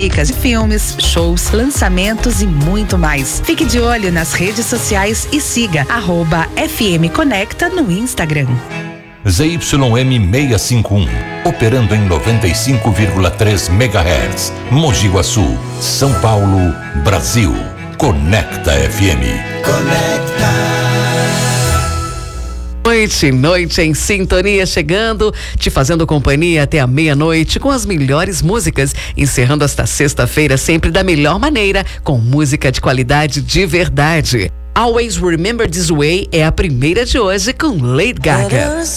dicas de filmes, shows, lançamentos e muito mais. Fique de olho nas redes sociais e siga @FM Conecta no Instagram. ZYM 651, operando em 95,3 MHz, Mogi Guaçu, São Paulo, Brasil. Conecta FM. Conecta. Noite em sintonia, chegando, te fazendo companhia até a meia-noite com as melhores músicas, encerrando esta sexta-feira sempre da melhor maneira, com música de qualidade de verdade. Always Remember This Way é a primeira de hoje com Lady Gaga.